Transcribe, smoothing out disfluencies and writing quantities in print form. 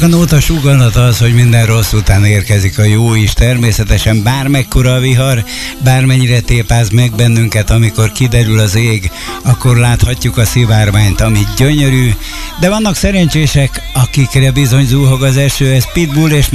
A nóta sugallat az, hogy minden rossz után érkezik a jó is. Természetesen bármekkora a vihar, bármennyire tépáz meg bennünket, amikor kiderül az ég, akkor láthatjuk a szivárványt, ami gyönyörű, de vannak szerencsések, akikre bizony zúhog az eső. Ez Pitbull és